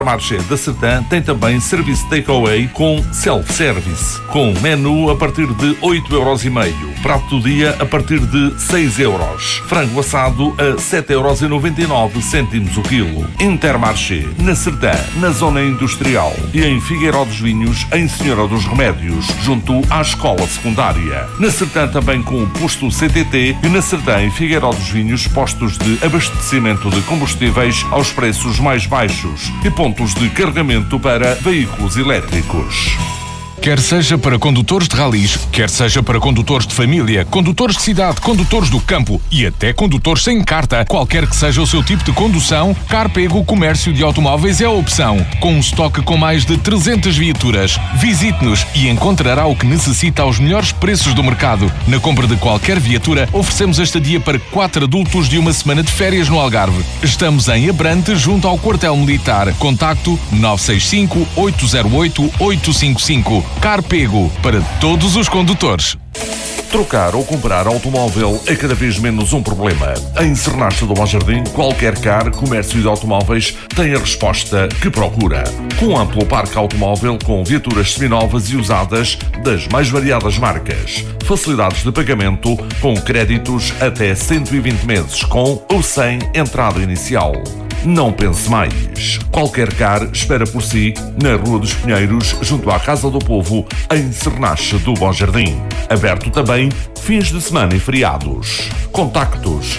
Marché da Sertã tem também serviço takeaway com self-service, com menu a partir de 8,5€, prato do dia a partir de 6€, frango assado a 7,99€ o quilo. Intermarché, na Sertã, na zona industrial, e em Figueiró dos Vinhos, em Senhora dos Remédios, junto à escola secundária. Na Sertã também com o posto CTT e na Sertã, em Figueiró dos Vinhos, postos de abastecimento de combustíveis aos preços mais baixos e pontos de carregamento para veículos elétricos. Quer seja para condutores de ralis, quer seja para condutores de família, condutores de cidade, condutores do campo e até condutores sem carta, qualquer que seja o seu tipo de condução, Carpego Comércio de Automóveis é a opção. Com um estoque com mais de 300 viaturas. Visite-nos e encontrará o que necessita aos melhores preços do mercado. Na compra de qualquer viatura, oferecemos a estadia para 4 adultos de uma semana de férias no Algarve. Estamos em Abrante, junto ao quartel militar. Contacto 965 808 855. Carpego, para todos os condutores. Trocar ou comprar automóvel é cada vez menos um problema. Em Sernacha do Bom Jardim, qualquer car, comércio de automóveis tem a resposta que procura. Com amplo parque automóvel, com viaturas seminovas e usadas das mais variadas marcas. Facilidades de pagamento com créditos até 120 meses, com ou sem entrada inicial. Não pense mais. Qualquer car espera por si na Rua dos Pinheiros, junto à Casa do Povo, em Sernacha do Bom Jardim. Aberto também fins de semana e feriados. Contactos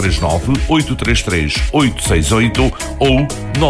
939-833-868 ou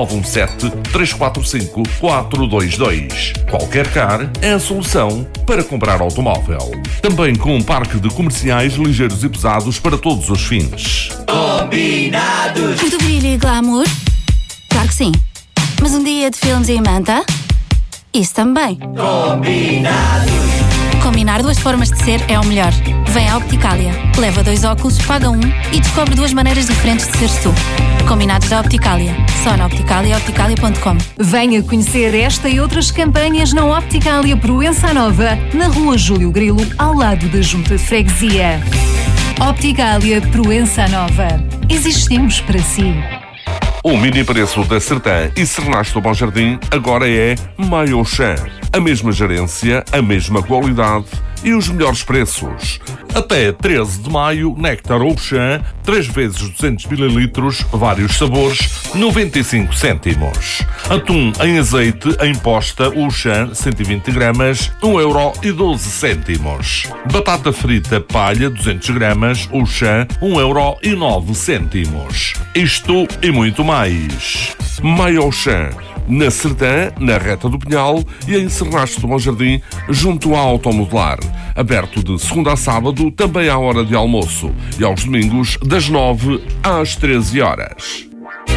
917-345-422. Qualquer car é a solução para comprar automóvel. Também com um parque de comerciais ligeiros e pesados para todos os fins. Combinados! Muito brilho e glamour? Claro que sim. Mas um dia de filmes e manta? Isso também. Combinados! Combinar duas formas de ser é o melhor. Vem à Opticalia, leva 2 óculos, paga 1 e descobre 2 maneiras diferentes de seres tu. Combinados da Opticalia. Só na Opticalia e opticalia.com. Venha conhecer esta e outras campanhas na Opticalia Proença Nova, na Rua Júlio Grilo, ao lado da Junta de Freguesia. Opticalia Proença Nova. Existimos para si. O mini preço da Sertã e Sernacha do Bom Jardim agora é Maiochan. A mesma gerência, a mesma qualidade e os melhores preços. Até 13 de maio, Néctar Auchan, 3 vezes 200 ml, vários sabores, 95 cêntimos. Atum em azeite, em posta, Auchan, 120 gramas, 1,12€. Batata frita palha, 200 gramas, Auchan, 1,09€. Isto e muito mais. Maiochan. Na Sertã, na Reta do Pinhal e em Sernacha do Bom Jardim, junto à Automodelar. Aberto de segunda a sábado, também à hora de almoço. E aos domingos, das 9 às 13 horas.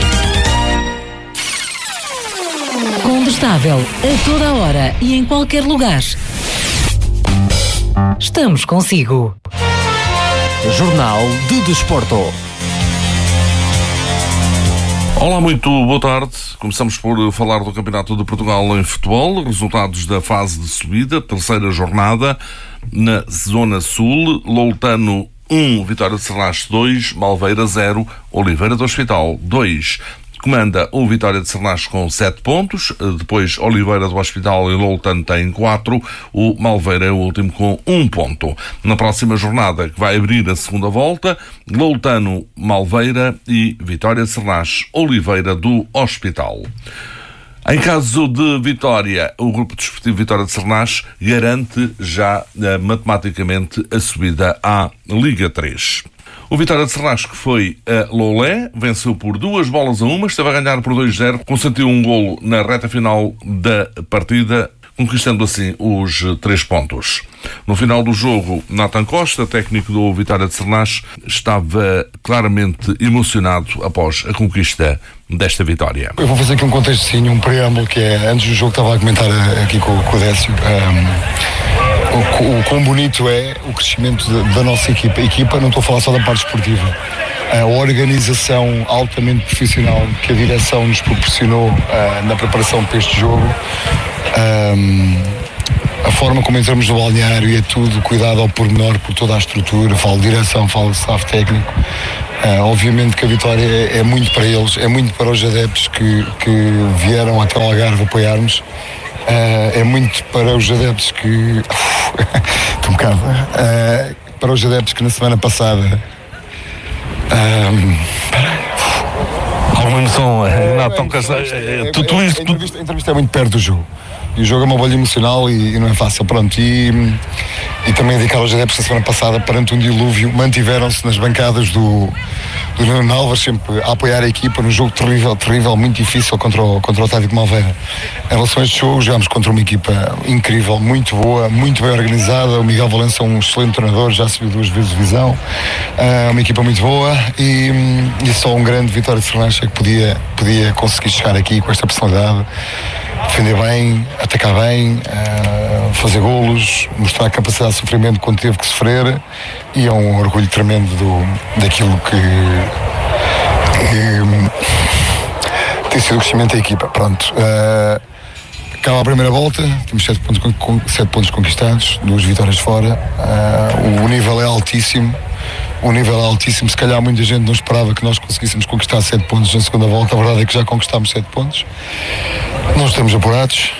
Condestável, a toda a hora e em qualquer lugar. Estamos consigo. Jornal de Desporto. Olá, muito boa tarde. Começamos por falar do Campeonato de Portugal em futebol. Resultados da fase de subida, terceira jornada. Na Zona Sul, Loutano 1, Vitória de Sernache 2, Malveira 0, Oliveira do Hospital 2. Comanda o Vitória de Sernache com 7 pontos, depois Oliveira do Hospital e Loutano têm 4, o Malveira é o último com 1 ponto. Na próxima jornada, que vai abrir a segunda volta, Loutano, Malveira e Vitória de Sernache, Oliveira do Hospital. Em caso de vitória, o Grupo Desportivo Vitória de Sernache garante já matematicamente a subida à Liga 3. O Vitória de Sernache, que foi a Loulé, venceu por 2-1, esteve a ganhar por 2-0, consentiu um golo na reta final da partida, conquistando assim os 3 pontos. No final do jogo, Nathan Costa, técnico do Vitória de Sernache, estava claramente emocionado após a conquista desta vitória. Eu vou fazer aqui um contextozinho, um preâmbulo, que é, antes do jogo estava a comentar aqui com o Décio, o quão bonito é o crescimento da nossa equipa, não estou a falar só da parte esportiva, a organização altamente profissional que a direção nos proporcionou na preparação para este jogo, a forma como entramos no balneário e é tudo, cuidado ao pormenor por toda a estrutura, falo de direção, falo de staff técnico, Obviamente que a vitória é muito para eles, é muito para os adeptos que vieram até o Algarve apoiar-nos. É muito para os adeptos que... Estou um bocado... para os adeptos que na semana passada... Alguma emoção, não tão casada. A entrevista é muito perto do jogo. E o jogo é uma bolha emocional e não é fácil, pronto. E também dedicar aos adeptos da semana passada, perante um dilúvio, mantiveram-se nas bancadas do Nuno Alves, sempre a apoiar a equipa num jogo terrível, muito difícil contra o Tático Malveira. Em relação a este jogo, jogámos contra uma equipa incrível, muito boa, muito bem organizada. O Miguel Valença é um excelente treinador, já subiu 2 vezes divisão. Uma equipa muito boa e só um grande Vitória de Serrancha que podia conseguir chegar aqui com esta personalidade. Defender bem, atacar bem, fazer golos, mostrar a capacidade de sofrimento quando teve que sofrer, e é um orgulho tremendo daquilo que tem sido o crescimento da equipa. Pronto, acaba a primeira volta, temos 7 pontos conquistados, 2 vitórias fora, o nível é altíssimo. Se calhar muita gente não esperava que nós conseguíssemos conquistar 7 pontos na segunda volta. A verdade é que já conquistámos 7 pontos. Nós estamos apurados,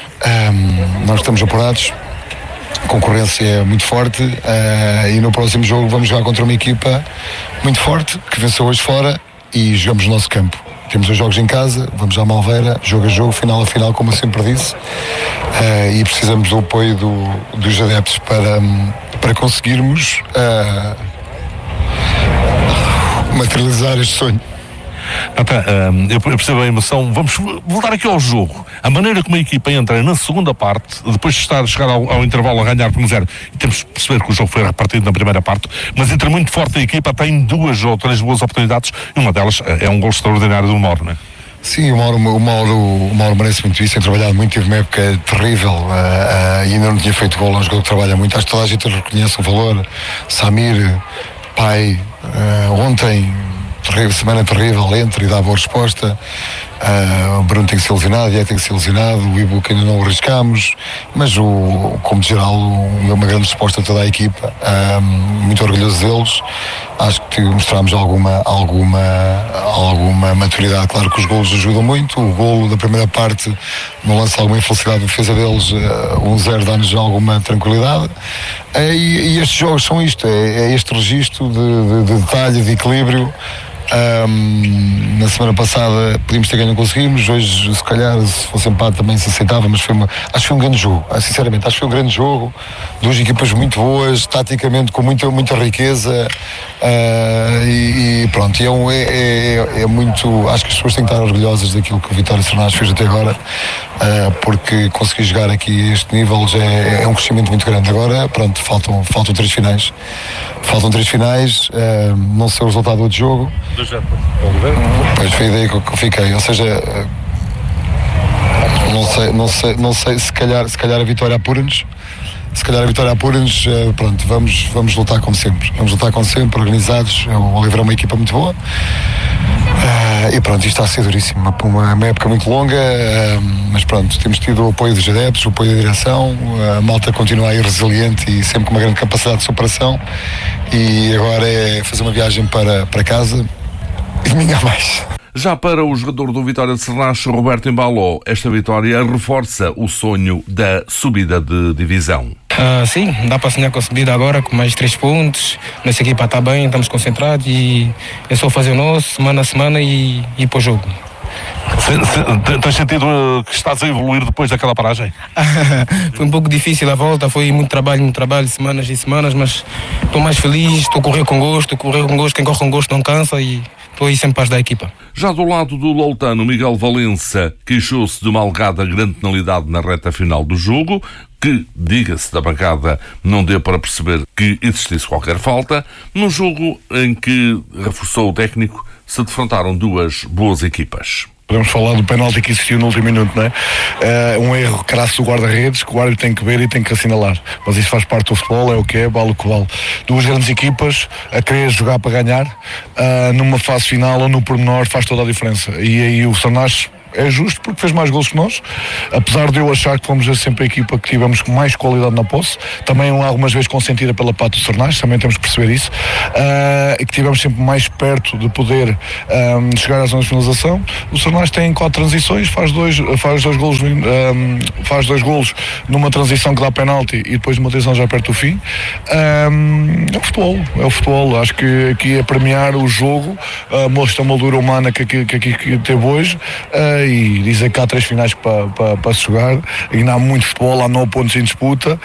a concorrência é muito forte, e no próximo jogo vamos jogar contra uma equipa muito forte, que venceu hoje fora, e jogamos no nosso campo. Temos 2 jogos em casa, vamos à Malveira, jogo a jogo, final a final, como eu sempre disse, e precisamos do apoio dos adeptos para conseguirmos materializar este sonho. Eu percebo a emoção. Vamos voltar aqui ao jogo. A maneira como a equipa entra na segunda parte, depois de chegar ao intervalo a ganhar por 1-0, e temos de perceber que o jogo foi repartido na primeira parte, mas entra muito forte a equipa, tem 2 ou 3 boas oportunidades, e uma delas é um gol extraordinário do Mauro, não é? Sim, o Mauro merece muito isso, tem trabalhado muito, teve uma época terrível, e ainda não tinha feito gol, é um jogador que trabalha muito, acho que toda a gente reconhece o valor. Samir, pai, ontem, semana terrível, entra e dá boa resposta. O Bruno tem que ser lesionado, tem que ser lesionado, o Ibu que ainda não o arriscamos, mas como de geral, uma grande resposta a toda a equipa, muito orgulhoso deles. Acho que mostramos alguma maturidade. Claro que os golos ajudam muito. O golo da primeira parte não lança alguma infelicidade de defesa deles, 1-0 dá-nos alguma tranquilidade, e estes jogos são isto, é este registro de detalhe, de equilíbrio. Na semana passada podíamos ter ganho, não conseguimos. Hoje, se calhar, se fosse empate também se aceitava, mas acho que foi um grande jogo. Sinceramente, acho que foi um grande jogo. 2 equipas muito boas, taticamente com muita riqueza, e pronto. É muito. Acho que as pessoas têm que estar orgulhosas daquilo que o Vitória de Serrancha fez até agora, porque conseguir jogar aqui a este nível já é um crescimento muito grande. Agora, pronto, faltam 3 finais. Não sei o resultado do outro jogo. Pois foi a ideia que eu fiquei, ou seja, não sei, se calhar a vitória apura-nos. Pronto, vamos lutar como sempre. Organizados. O Oliveira é uma equipa muito boa. E pronto, isto está a ser duríssimo. Uma época muito longa, mas pronto, temos tido o apoio dos adeptos, o apoio da direção. A malta continua aí resiliente e sempre com uma grande capacidade de superação. E agora é fazer uma viagem para casa e domingar mais. Já para o jogador do Vitória de Serrancha, Roberto Embaló, esta vitória reforça o sonho da subida de divisão. Sim, dá para sonhar com a subida agora, com mais 3 pontos. Nossa equipa está bem, estamos concentrados e é só fazer o nosso, semana a semana, e ir para o jogo. Tens sentido que estás a evoluir depois daquela paragem? Foi um pouco difícil a volta, foi muito trabalho, semanas e semanas, mas estou mais feliz, estou a correr com gosto, quem corre com gosto não cansa, e estou aí sempre para ajudar a equipa. Já do lado do Loutano, Miguel Valença queixou-se de uma alegada grande penalidade na reta final do jogo, que, diga-se da bancada, não deu para perceber que existisse qualquer falta. Num jogo em que, reforçou o técnico, se defrontaram 2 boas equipas. Podemos falar do penalti que existiu no último minuto, não é? Um erro crasso do guarda-redes, que o árbitro tem que ver e tem que assinalar. Mas isso faz parte do futebol, é o que é, vale o que vale. 2 grandes equipas a querer jogar para ganhar, numa fase final ou no pormenor, faz toda a diferença. E aí o Serrancha É justo porque fez mais gols que nós, apesar de eu achar que fomos sempre a equipa que tivemos mais qualidade na posse, também algumas vezes consentida pela parte do Sernais, também temos que perceber isso, e que tivemos sempre mais perto de poder chegar à zona de finalização. O Sernais tem 4 transições, faz dois golos numa transição que dá penalti e depois numa transição já perto do fim. É o futebol, acho que aqui é premiar o jogo, mostra a moldura humana que teve hoje, e dizer que há 3 finais para se jogar, ainda há muito futebol, há 9 pontos em disputa,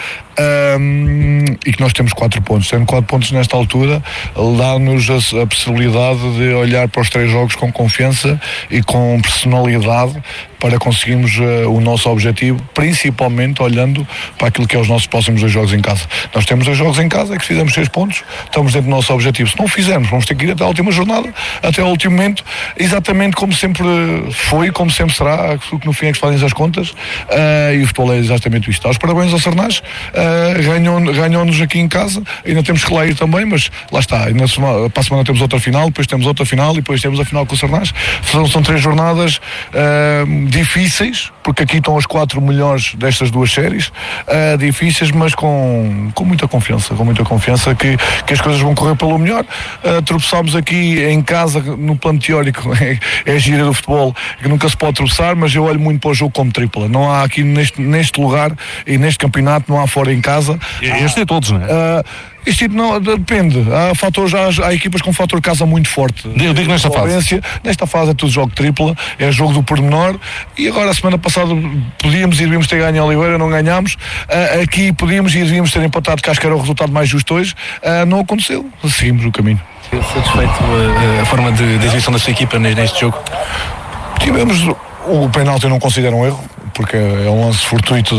e que nós temos 4 pontos. Tendo 4 pontos nesta altura, dá-nos a possibilidade de olhar para os 3 jogos com confiança e com personalidade para conseguirmos o nosso objetivo, principalmente olhando para aquilo que é os nossos próximos 2 jogos em casa. Nós temos 2 jogos em casa, que fizemos 6 pontos, estamos dentro do nosso objetivo. Se não fizermos, vamos ter que ir até a última jornada, até ao último momento, exatamente como sempre foi, como sempre será, que no fim é que se fazem as contas, e o futebol é exatamente isto. Aos parabéns ao Sernais, ganhou-nos aqui em casa, ainda temos que lá ir também, mas lá está, para a semana temos outra final, depois temos outra final e depois temos a final com o Sernais. São 3 jornadas difíceis, porque aqui estão as 4 melhores destas 2 séries, difíceis, mas com muita confiança, que as coisas vão correr pelo melhor. Tropeçámos aqui em casa, no plano teórico, é a gira do futebol, que nunca se pode tropeçar, mas eu olho muito para o jogo como tripla. Não há aqui neste lugar e neste campeonato, não há fora em casa. Este é todos, não é? Isto não depende. Há equipas com um fator casa muito forte. Eu digo nesta fase. Nesta fase é tudo jogo tripla, é jogo do pormenor. E agora, a semana passada, podíamos e devíamos ter ganho a Oliveira, não ganhámos. Aqui podíamos e devíamos ter empatado, que acho que era o resultado mais justo hoje. Não aconteceu. Seguimos o caminho. Satisfeito a forma de exibição da sua equipa neste jogo? Tivemos o penalti, eu não considero um erro, porque é um lance fortuito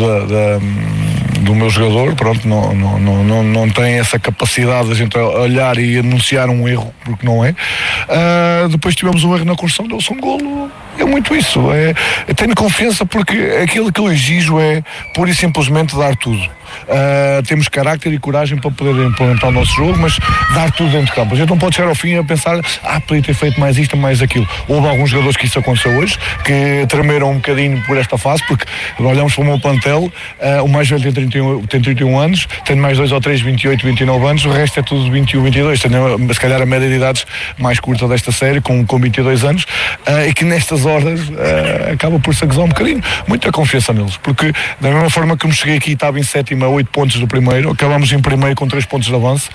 do meu jogador, pronto, não tem essa capacidade de a gente olhar e anunciar um erro, porque não é. Depois tivemos um erro na construção, deu-se um golo. É muito isso, tenho confiança, porque aquilo que eu exijo é pura e simplesmente dar tudo. Temos carácter e coragem para poder implementar o nosso jogo, mas dar tudo dentro de campo. A gente não pode chegar ao fim a pensar, podia ter feito mais isto, mais aquilo. Houve alguns jogadores que isso aconteceu hoje, que tremeram um bocadinho por esta fase, porque olhamos para o meu plantel, o mais velho tem 31 anos, tem mais 2 ou 3, 28, 29 anos, o resto é tudo 21, 22. Tenho, se calhar, a média de idades mais curta desta série, com 22 anos, e que nestas horas acaba por se acusar um bocadinho. Muita confiança neles, porque da mesma forma que me cheguei aqui, estava em 7º a 8 pontos do primeiro, acabamos em primeiro com 3 pontos de avanço,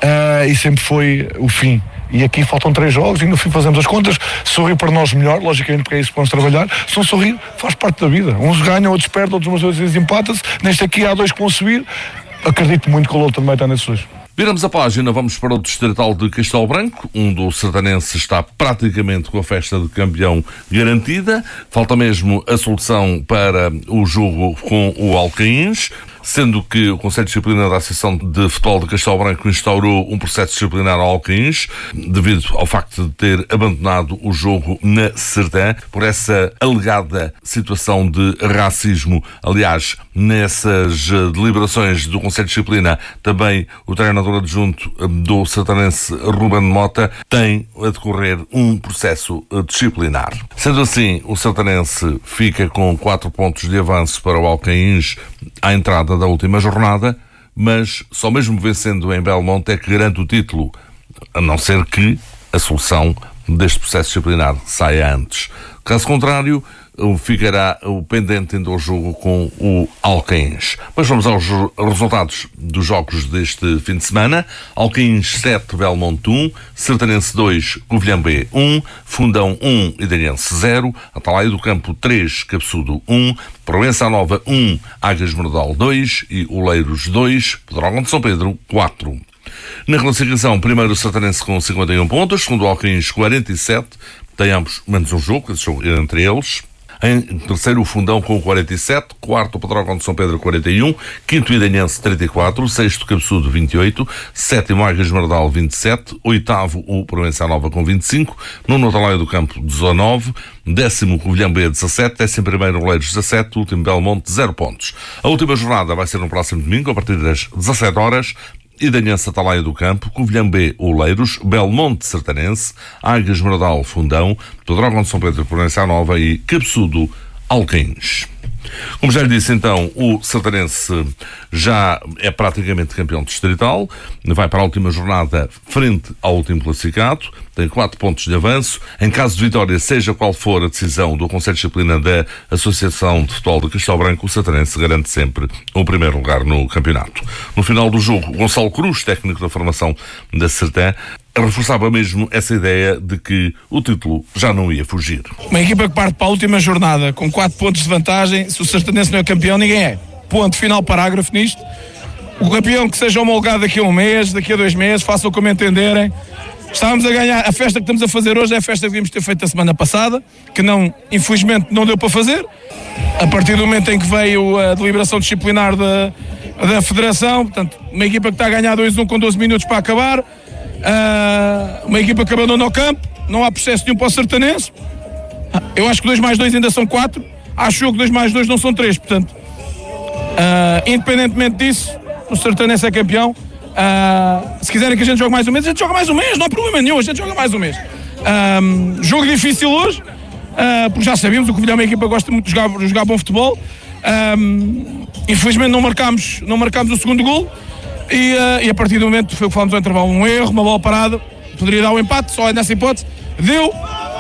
e sempre foi o fim. E aqui faltam 3 jogos e no fim fazemos as contas. Sorrir para nós melhor, logicamente, porque é isso que vamos trabalhar. Se não sorrir, faz parte da vida. Uns ganham, outros perdem, outros vezes empatam-se. Neste aqui há 2 que vão subir. Acredito muito que o outro também está nesses 2. Viramos a página, vamos para o Distrital de Castelo Branco, onde o sertanense está praticamente com a festa de campeão garantida. Falta mesmo a solução para o jogo com o Alcaíns, sendo que o Conselho Disciplinar da Associação de Futebol de Castelo Branco instaurou um processo disciplinar ao Alcaíns, devido ao facto de ter abandonado o jogo na Sertã, por essa alegada situação de racismo. Aliás, nessas deliberações do Conselho de Disciplina, também o treinador adjunto do sertanense, Ruben Mota, tem a decorrer um processo disciplinar. Sendo assim, o sertanense fica com 4 pontos de avanço para o Alcaíns à entrada da última jornada, mas só mesmo vencendo em Belmonte é que garante o título, a não ser que a solução deste processo disciplinar saia antes. Caso contrário, ficará o pendente ainda o jogo com o Alcaíns. Mas vamos aos resultados dos jogos deste fim de semana. Alcaíns 7, Belmonte 1, Sertanense 2, Covilhã B 1, Fundão 1, Idenense 0, Atalaia do Campo 3, Cabeçudo 1, Proença Nova 1, Águias Merdal 2 e Oleiros 2, Pedrógão de São Pedro 4. Na classificação, primeiro o Sertanense com 51 pontos, segundo o Alcaíns 47, tem ambos menos um jogo entre eles. Em terceiro, o Fundão com 47, quarto, o Pedrógão de São Pedro 41, quinto, Idenense 34, sexto, Cabeçudo 28, sétimo, Águias Merdal 27, oitavo, o Proença Nova com 25, nono, Atalaia do Campo 19, décimo, Covilhã B 17, décimo primeiro, Oleiros 17, último, Belmonte 0 pontos. A última jornada vai ser no próximo domingo, a partir das 17 horas, Idanhense Atalaia do Campo, Covilhã B Oleiros, Belmonte Sertanense, Águias Moradal Fundão, Pedrógão de São Pedro Proença Nova e Cabeçudo Alcaíns. Como já lhe disse, então, o Sertanense já é praticamente campeão distrital, vai para a última jornada frente ao último classificado, tem 4 pontos de avanço. Em caso de vitória, seja qual for a decisão do Conselho de Disciplina da Associação de Futebol de Castelo Branco, o Sertanense garante sempre o primeiro lugar no campeonato. No final do jogo, Gonçalo Cruz, técnico da formação da Sertã, reforçava mesmo essa ideia de que o título já não ia fugir. Uma equipa que parte para a última jornada com 4 pontos de vantagem, se o Sertanense não é campeão, ninguém é. Ponto final, parágrafo nisto. O campeão que seja homologado daqui a um mês, daqui a 2 meses, façam como entenderem. Estávamos a ganhar, a festa que estamos a fazer hoje é a festa que devíamos ter feito a semana passada, que não, infelizmente não deu para fazer. A partir do momento em que veio a deliberação disciplinar da Federação, portanto, uma equipa que está a ganhar 2-1 com 12 minutos para acabar, uma equipa que abandona o campo, não há processo nenhum para o Sertanense. Eu acho que 2 mais 2 ainda são 4, acho eu que 2 mais 2 não são 3, portanto, independentemente disso, o Sertanense é campeão. Se quiserem que a gente jogue mais um mês, a gente joga mais um mês, não há problema nenhum, a gente joga mais um mês. Jogo difícil hoje, porque já sabemos, o Covilhã é uma equipa que gosta muito de jogar bom futebol. Infelizmente não marcámos o segundo gol e a partir do momento, foi o que falamos ao intervalo, um erro, uma bola parada, poderia dar um empate, só nessa hipótese, deu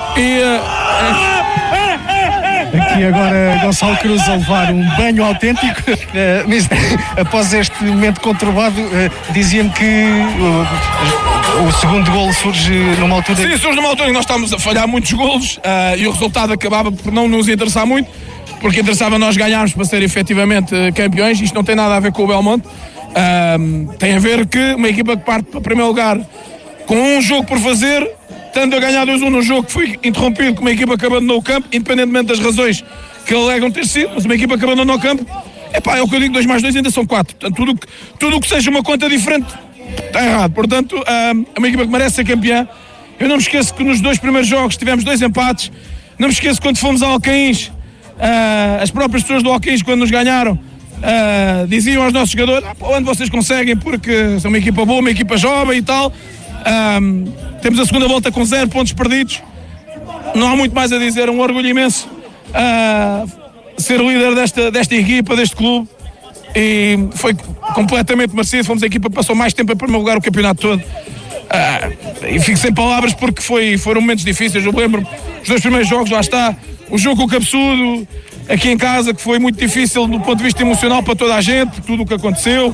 Aqui agora Gonçalo Cruz a levar um banho autêntico. Após este momento conturbado, dizia-me que o segundo golo surge numa altura... Sim, surge numa altura em que nós estávamos a falhar muitos golos e o resultado acabava por não nos interessar muito, porque interessava nós ganharmos para ser efetivamente campeões. Isto não tem nada a ver com o Belmonte, tem a ver que uma equipa que parte para o primeiro lugar com um jogo por fazer, estando a ganhar 2-1 num jogo que foi interrompido com uma equipa que abandonou o campo, independentemente das razões que alegam ter sido, mas uma equipa que abandonou o campo, é o que eu digo, 2 mais 2 ainda são 4. Portanto, tudo o que seja uma conta diferente está errado. Portanto, é uma equipa que merece ser campeã. Eu não me esqueço que nos 2 primeiros jogos tivemos 2 empates. Não me esqueço quando fomos a Alcaíns, as próprias pessoas do Alcaíns, quando nos ganharam, diziam aos nossos jogadores: onde vocês conseguem, porque são uma equipa boa, uma equipa jovem e tal. Temos a segunda volta com 0 pontos perdidos. Não há muito mais a dizer, é um orgulho imenso ser líder desta equipa, deste clube, e foi completamente merecido. Fomos a equipa que passou mais tempo a primeiro lugar o campeonato todo, e fico sem palavras porque foram momentos difíceis. Eu lembro os 2 primeiros jogos, lá está, o jogo com o Cabeçudo aqui em casa, que foi muito difícil do ponto de vista emocional para toda a gente, por tudo o que aconteceu.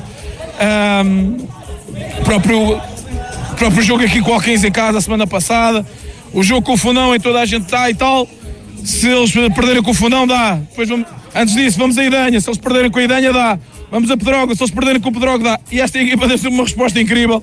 O próprio jogo aqui com o Alcaíns em casa a semana passada, o jogo com o Fundão, em toda a gente está e tal. Se eles perderem com o Fundão, dá. Depois antes disso vamos a Idanha, se eles perderem com a Idanha, dá. Vamos a Pedrógão, se eles perderem com o Pedrógão, dá. E esta equipa deu uma resposta incrível.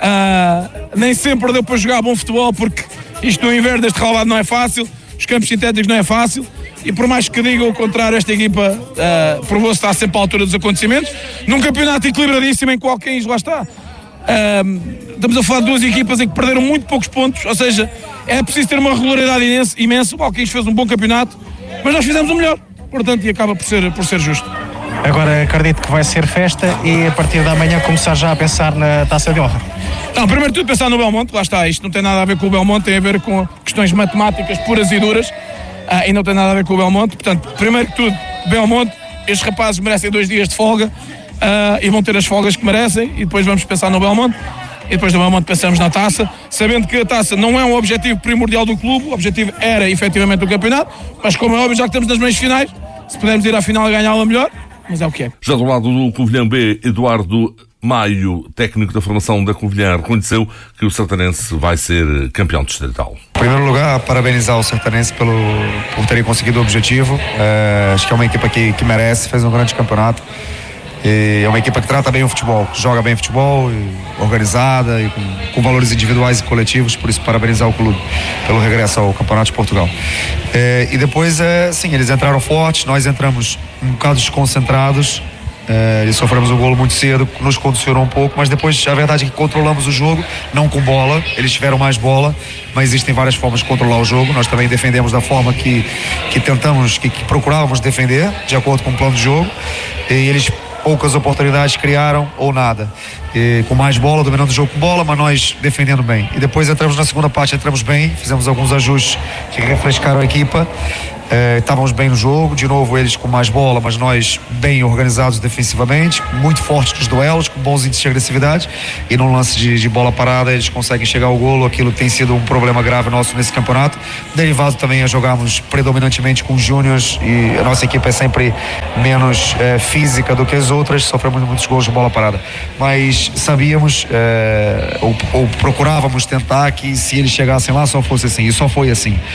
Nem sempre deu para jogar bom futebol, porque isto no inverno deste relvado não é fácil, os campos sintéticos não é fácil, e por mais que digam o contrário, esta equipa provou-se estar sempre à altura dos acontecimentos, num campeonato equilibradíssimo em que o Alcaíns, lá está. Estamos a falar de 2 equipas em que perderam muito poucos pontos, ou seja, é preciso ter uma regularidade imensa. O Alcaíns fez um bom campeonato, mas nós fizemos o melhor, portanto, e acaba por ser justo. Agora acredito que vai ser festa e a partir da manhã começar já a pensar na Taça de Honra. Não, primeiro de tudo pensar no Belmonte, lá está, isto não tem nada a ver com o Belmonte, tem a ver com questões matemáticas puras e duras, e não tem nada a ver com o Belmonte. Portanto, primeiro de tudo, Belmonte, estes rapazes merecem 2 dias de folga, e vão ter as folgas que merecem, e depois vamos pensar no Belmonte, e depois do Belmonte pensamos na Taça, sabendo que a Taça não é um objetivo primordial do clube, o objetivo era efetivamente o campeonato, mas como é óbvio, já que estamos nas meias finais, se pudermos ir à final e ganhá-la melhor, mas é o que é. Já do lado do Covilhã B, Eduardo Maio, técnico da formação da Covilhã, reconheceu que o Sertanense vai ser campeão distrital. Em primeiro lugar, parabenizar o Sertanense por terem conseguido o objetivo. Acho que é uma equipa que merece, fez um grande campeonato. E é uma equipa que trata bem o futebol, joga bem o futebol, organizada e com valores individuais e coletivos, por isso parabenizar o clube pelo regresso ao Campeonato de Portugal. E depois, sim, eles entraram fortes, nós entramos um bocado desconcentrados, eles sofremos um golo muito cedo, nos condicionou um pouco, mas depois a verdade é que controlamos o jogo, não com bola, eles tiveram mais bola, mas existem várias formas de controlar o jogo. Nós também defendemos da forma que tentamos, que procurávamos defender, de acordo com o plano de jogo, e eles poucas oportunidades criaram ou nada. com mais bola, dominando o jogo com bola, mas nós defendendo bem. E depois entramos na segunda parte, entramos bem, fizemos alguns ajustes que refrescaram a equipa. Estávamos bem no jogo, de novo eles com mais bola, mas nós bem organizados defensivamente, muito fortes nos duelos, com bons índices de agressividade, e num lance de bola parada eles conseguem chegar ao golo, aquilo tem sido um problema grave nosso nesse campeonato, derivado também a jogarmos predominantemente com júniors, e a nossa equipe é sempre menos física do que as outras, sofremos muitos gols de bola parada, mas sabíamos ou procurávamos tentar que se eles chegassem lá só fosse assim, e só foi assim.